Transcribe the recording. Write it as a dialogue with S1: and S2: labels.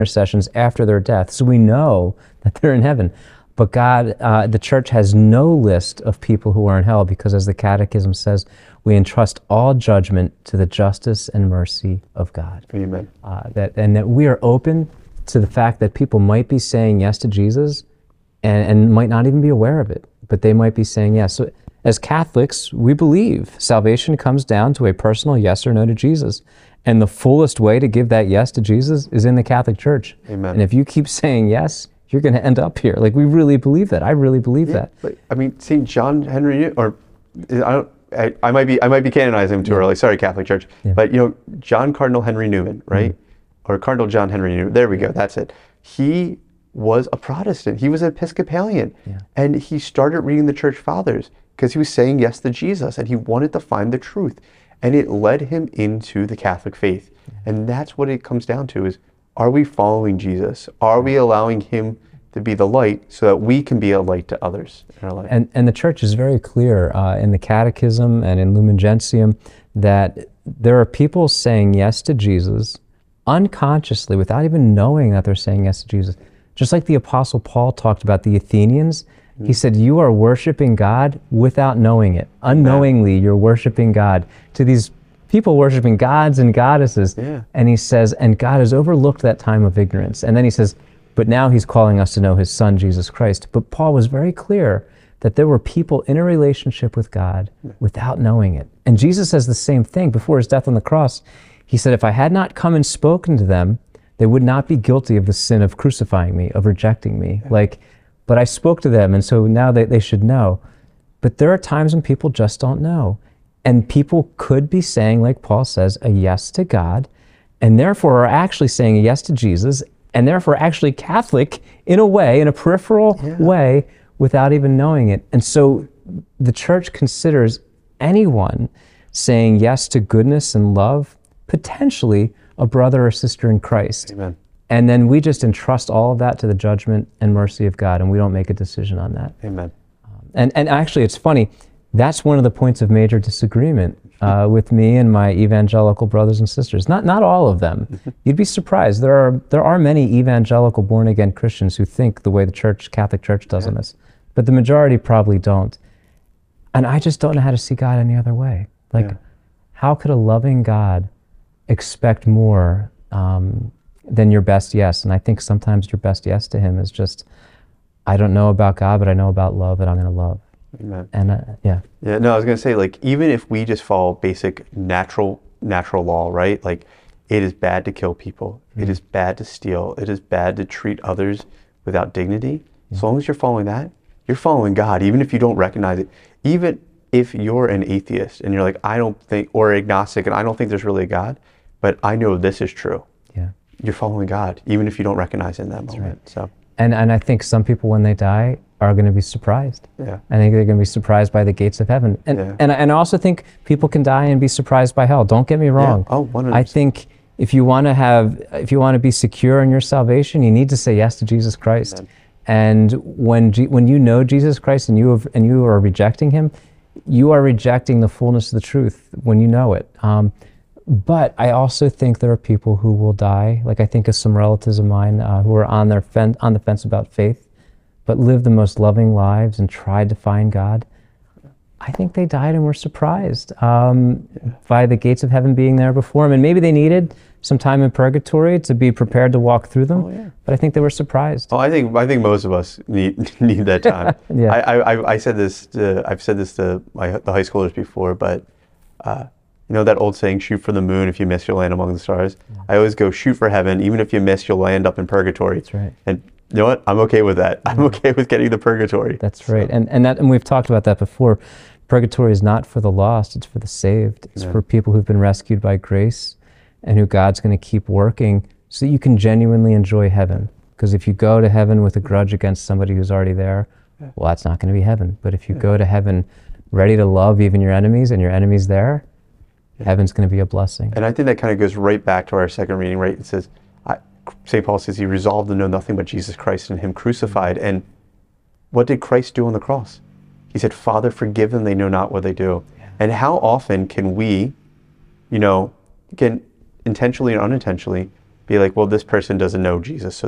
S1: intercessions after their death. So we know that they're in heaven. But God, the church has no list of people who are in hell because, as the Catechism says, we entrust all judgment to the justice and mercy of God.
S2: Amen.
S1: That we are open to the fact that people might be saying yes to Jesus and might not even be aware of it, but they might be saying yes. So as Catholics, we believe salvation comes down to a personal yes or no to Jesus. And the fullest way to give that yes to Jesus is in the Catholic Church.
S2: Amen.
S1: And if you keep saying yes, you're going to end up here. Like, we really believe that. I really believe that.
S2: But, I mean, St. John Henry, or I might be canonizing him too early. Sorry, Catholic Church.
S1: Yeah.
S2: But John Cardinal Henry Newman, right? Or Cardinal John Henry Newman. There we go. That's it. He was a Protestant. He was an Episcopalian, and he started reading the Church Fathers because he was saying yes to Jesus, and he wanted to find the truth, and it led him into the Catholic faith. And that's what it comes down to: is, are we following Jesus? Are we allowing him to be the light so that we can be a light to others in our life?
S1: And the Church is very clear in the Catechism and in Lumen Gentium that there are people saying yes to Jesus unconsciously, without even knowing that they're saying yes to Jesus. Just like the Apostle Paul talked about the Athenians, he said, you are worshiping God without knowing it. Unknowingly, you're worshiping God. To these people worshiping gods and goddesses.
S2: Yeah.
S1: And he says, and God has overlooked that time of ignorance. And then he says, but now he's calling us to know his Son, Jesus Christ. But Paul was very clear that there were people in a relationship with God without knowing it. And Jesus says the same thing before his death on the cross. He said, if I had not come and spoken to them, they would not be guilty of the sin of crucifying me, of rejecting me. But I spoke to them, and so now they should know. But there are times when people just don't know. And people could be saying, like Paul says, a yes to God, and therefore are actually saying a yes to Jesus, and therefore actually Catholic in a way, in a peripheral way, without even knowing it. And so the Church considers anyone saying yes to goodness and love potentially a brother or sister in Christ.
S2: Amen.
S1: And then we just entrust all of that to the judgment and mercy of God, and we don't make a decision on that.
S2: Amen.
S1: And actually, it's funny, that's one of the points of major disagreement with me and my evangelical brothers and sisters. Not all of them. You'd be surprised. There are many evangelical born-again Christians who think the way the Catholic Church does on this, but the majority probably don't. And I just don't know how to see God any other way. How could a loving God expect more than your best yes? And I think sometimes your best yes to him is just, I don't know about God, but I know about love, and I'm going to love.
S2: Amen.
S1: And
S2: Yeah, no, I was going to say, even if we just follow basic natural law, right? Like, it is bad to kill people. It is bad to steal. It is bad to treat others without dignity. As long as you're following that, you're following God, even if you don't recognize it. Even if you're an atheist and you're like, I don't think, or agnostic, and I don't think there's really a God, but I know this is true.
S1: Yeah.
S2: You're following God, even if you don't recognize it in that moment.
S1: Right.
S2: So.
S1: And I think some people, when they die, are going to be surprised.
S2: Yeah.
S1: I think they're going to be surprised by the gates of heaven. And I also think people can die and be surprised by hell. Don't get me wrong.
S2: Yeah. Oh, 100%.
S1: I think if you want to be secure in your salvation, you need to say yes to Jesus Christ.
S2: Amen.
S1: And when you know Jesus Christ and you are rejecting him, you are rejecting the fullness of the truth when you know it. But I also think there are people who will die. Like, I think of some relatives of mine who are on the fence about faith, but lived the most loving lives and tried to find God. I think they died and were surprised by the gates of heaven being there before them. And maybe they needed some time in purgatory to be prepared to walk through them.
S2: Oh, yeah.
S1: But I think they were surprised.
S2: Oh, I think most of us need that time.
S1: Yeah.
S2: I've said this to the high schoolers before, but that old saying, shoot for the moon, if you miss, you'll land among the stars. Yeah. I always go, shoot for heaven, even if you miss, you'll land up in purgatory.
S1: That's right.
S2: And you know what? I'm okay with that. I'm okay with getting the purgatory.
S1: That's right. And we've talked about that before. Purgatory is not for the lost, it's for the saved. It's for people who've been rescued by grace and who God's going to keep working so that you can genuinely enjoy heaven. Because if you go to heaven with a grudge against somebody who's already there, well, that's not going to be heaven. But if you go to heaven ready to love even your enemies, and your enemies there, heaven's going to be a blessing.
S2: And I think that kind of goes right back to our second reading, right? It says, St. Paul says he resolved to know nothing but Jesus Christ and him crucified. And what did Christ do on the cross? He said, Father, forgive them, they know not what they do. Yeah. And how often can we, can intentionally or unintentionally, be like, well, this person doesn't know Jesus, so